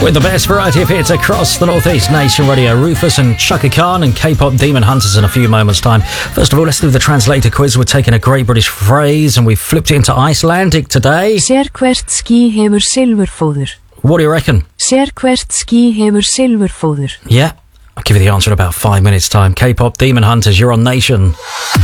With the best variety of hits across the Northeast Nation Radio, Rufus and Chaka Khan and K-pop Demon Hunters in a few moments' time. First of all, let's do the translator quiz. We're taking a great British phrase and we've flipped it into Icelandic today. Sérhvert ský hefur silfurfóður. What do you reckon? Sérhvert ský hefur silfurfóður. Yeah, I'll give you the answer in about 5 minutes' time. K-pop Demon Hunters, you're on Nation.